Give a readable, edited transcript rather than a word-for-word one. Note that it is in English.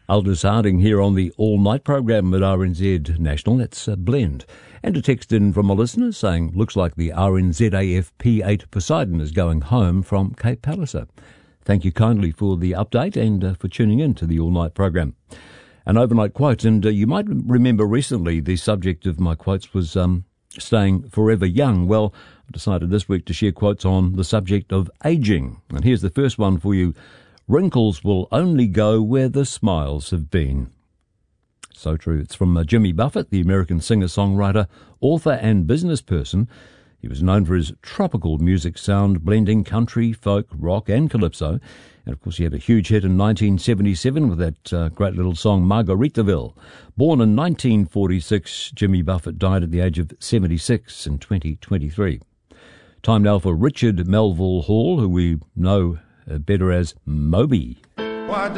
Aldous Harding here on the all-night program at RNZ National. That's a blend. And a text in from a listener saying, looks like the RNZAF P8 Poseidon is going home from Cape Palliser. Thank you kindly for the update and for tuning in to the all-night program. An overnight quote, and you might remember recently the subject of my quotes was staying forever young. Well, I decided this week to share quotes on the subject of ageing. And here's the first one for you. Wrinkles will only go where the smiles have been. So true. It's from Jimmy Buffett, the American singer-songwriter, author and business person. He was known for his tropical music sound, blending country, folk, rock and calypso. And of course he had a huge hit in 1977 with that great little song Margaritaville. Born in 1946, Jimmy Buffett died at the age of 76 in 2023. Time now for Richard Melville Hall, who we know better as Moby. Why